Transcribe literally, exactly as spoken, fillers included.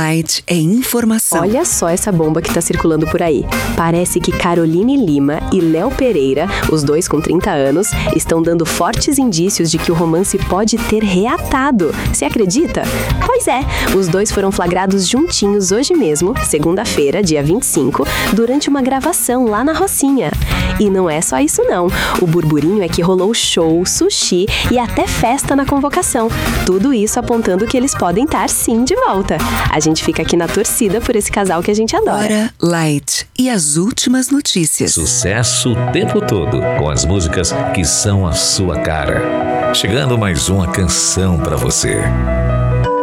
Light é informação. Olha só essa bomba que tá circulando por aí. Parece que Caroline Lima e Léo Pereira, os dois com trinta anos, estão dando fortes indícios de que o romance pode ter reatado. Você acredita? Pois é, os dois foram flagrados juntinhos hoje mesmo, segunda-feira, dia vinte e cinco, durante uma gravação lá na Rocinha. E não é só isso não. O burburinho é que rolou show, sushi e até festa na convocação. Tudo isso apontando que eles podem estar sim de volta. A gente fica aqui na torcida por esse casal que a gente adora. Hora Light e as últimas notícias. Sucesso o tempo todo, com as músicas que são a sua cara. Chegando mais uma canção pra você.